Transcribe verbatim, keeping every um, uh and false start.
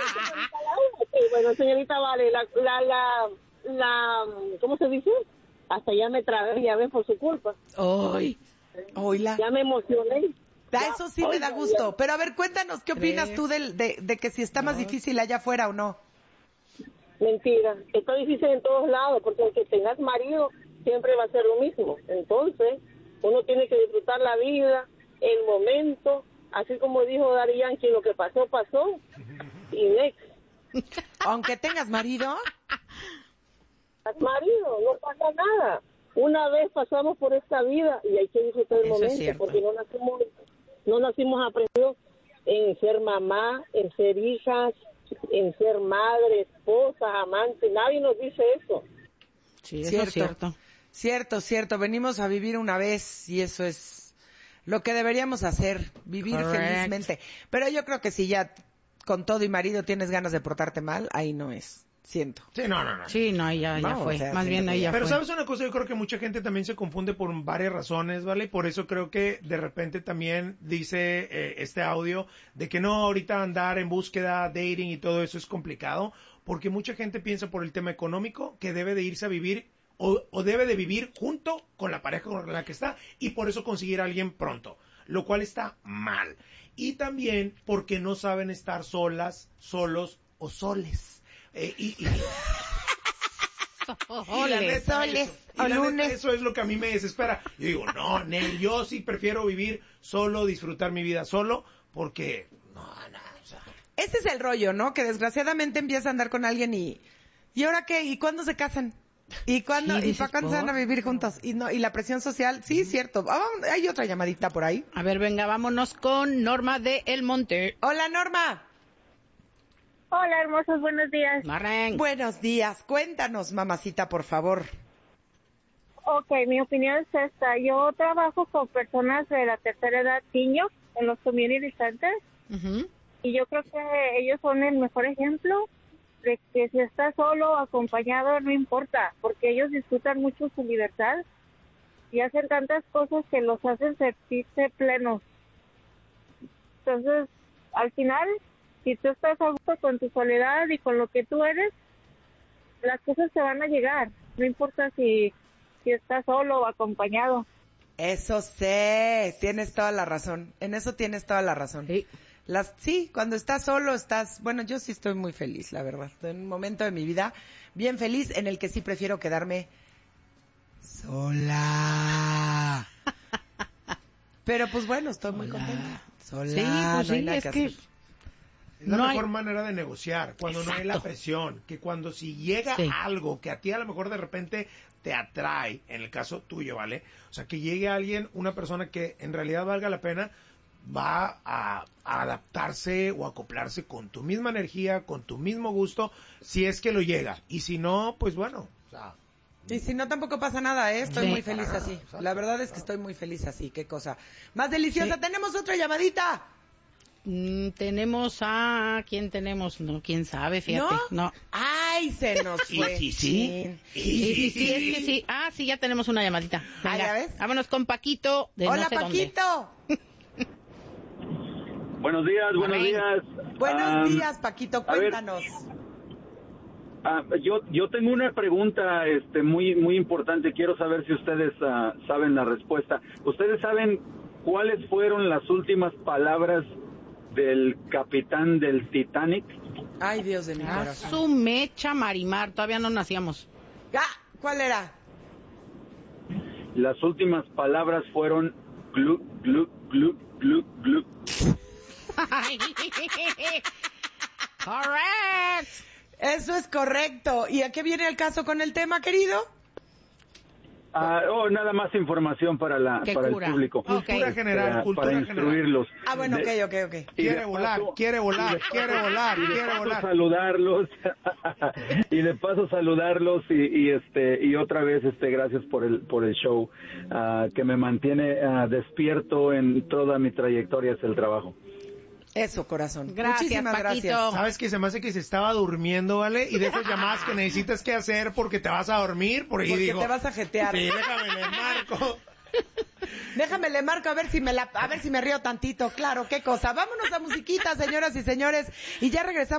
Sí, bueno, señorita Vale, la, la, la, la, ¿cómo se dice? Hasta ya me trabé, ya ves, por su culpa. ¡Ay! Oila. Ya me emocioné. Da, Ya, eso sí me da oiga, gusto. ya. Pero a ver, cuéntanos, ¿qué opinas tú del, de, de que si está más difícil allá afuera o no? Mentira, está difícil en todos lados, porque aunque tengas marido, siempre va a ser lo mismo. Entonces, uno tiene que disfrutar la vida, el momento, así como dijo Daddy Yankee, lo que pasó, pasó, y next. Aunque tengas marido. Marido, no pasa nada. Una vez pasamos por esta vida y hay que disfrutar el Eso es momento, cierto. porque no nacimos, no nacimos aprendidos en ser mamá, en ser hijas, en ser madre, esposa, amante. Nadie nos dice eso. Sí, eso Cierto, es cierto. Cierto, cierto. Venimos a vivir una vez y eso es lo que deberíamos hacer, vivir Correct. felizmente. Pero yo creo que si ya con todo y marido tienes ganas de portarte mal, ahí no es. Siento. Sí, no, no, no. Sí, no, ahí ya, ya No, fue. o sea, Más sí, bien no, ahí ya Pero fue. sabes una cosa, yo creo que mucha gente también se confunde por varias razones, ¿vale? Y por eso creo que de repente también dice eh, este audio de que no, ahorita andar en búsqueda, dating y todo eso es complicado, porque mucha gente piensa por el tema económico que debe de irse a vivir o, o debe de vivir junto con la pareja con la que está y por eso conseguir a alguien pronto, lo cual está mal. Y también porque no saben estar solas, solos o soles. Eh, y, y, y la neta, soles, eso, y la neta, lunes. eso es lo que a mí me desespera. Yo digo, no, Nel, yo sí prefiero vivir solo, disfrutar mi vida solo, porque, no, no, o sea, Ese es el rollo, ¿no? Que desgraciadamente empieza a andar con alguien y... ¿Y ahora qué? ¿Y cuándo se casan? ¿Y cuándo? Sí, ¿Y dices, para cuándo se van a ¿por? vivir juntos? Y no, y la presión social, sí, cierto. Ah, vamos, hay otra llamadita por ahí. A ver, venga, vámonos con Norma de El Monte. Hola, Norma. Hola, hermosos, buenos días. Marren. Buenos días. Cuéntanos, mamacita, por favor. Ok, mi opinión es esta. Yo trabajo con personas de la tercera edad, niños, en los community centers, Ujú. y yo creo que ellos son el mejor ejemplo de que si está solo o acompañado no importa, porque ellos disfrutan mucho su libertad y hacen tantas cosas que los hacen sentirse plenos. Entonces, al final, si tú estás a gusto con tu soledad y con lo que tú eres, las cosas te van a llegar, no importa si, si estás solo o acompañado. Eso sé, tienes toda la razón. En eso tienes toda la razón. Sí. Las, sí, cuando estás solo estás, bueno, yo sí estoy muy feliz, la verdad. Estoy en un momento de mi vida bien feliz en el que sí prefiero quedarme sola. Pero pues bueno, estoy muy Sola. contenta. Sola, Sí, pues no hay sí, nada es que que... hacer. es la No mejor hay- manera de negociar, cuando no hay la Exacto. presión, que cuando si llega Sí. algo que a ti a lo mejor de repente te atrae, en el caso tuyo, ¿vale? O sea, que llegue alguien, una persona que en realidad valga la pena, va a, a adaptarse o acoplarse con tu misma energía, con tu mismo gusto, si es que lo llega. Y si no, pues bueno, o sea, Y si no, tampoco pasa nada, ¿eh? Estoy Sí. muy feliz así. La verdad es que estoy muy feliz así. Qué cosa más deliciosa. Sí. Tenemos otra llamadita. Mm, tenemos a... ¿Quién tenemos? No, quién sabe, fíjate. ¿No? No. Ay, se nos fue. Y sí, sí. Chin. Sí, sí, sí, es que sí. Ah, sí, ya tenemos una llamadita. Ah, Venga, ¿ya ves? vámonos con Paquito de Hola, no sé dónde. Paquito. Buenos días, buenos Marren. días. Buenos Am, días, Paquito. a ver, Cuéntanos. ah, yo yo tengo una pregunta este muy muy importante. Quiero saber si ustedes ah, saben la respuesta. ¿Ustedes saben cuáles fueron las últimas palabras del capitán del Titanic? Ay, Dios de mi Ah, corazón. su mecha Marimar, todavía no nacíamos. Ah, ¿cuál era? Las últimas palabras fueron glu glu glu glu glu. Correct. Eso es correcto. ¿Y a qué viene el caso con el tema, querido? Ah, oh, nada más información para la Qué para cura. el público. Ok. cultura general, Para, cultura para general. instruirlos. Ah, bueno, De- ok, ok, ok. y Quiere de volar, paso- quiere volar, quiere volar, y de quiere paso volar. saludarlos y de paso saludarlos y, y este y otra vez este gracias por el por el show ah, que me mantiene ah, despierto en toda mi trayectoria hacia el trabajo. Eso, corazón. Gracias, Muchísimas Paquito. gracias. ¿Sabes qué? Se me hace que se estaba durmiendo, ¿vale? Y de esas llamadas que necesitas que hacer porque te vas a dormir, por ahí Porque digo. te vas a jetear. Sí, déjame le marco. Déjame le marco a ver si me la, a ver si me río tantito. Claro, qué cosa. Vámonos a musiquita, señoras y señores, y ya regresamos.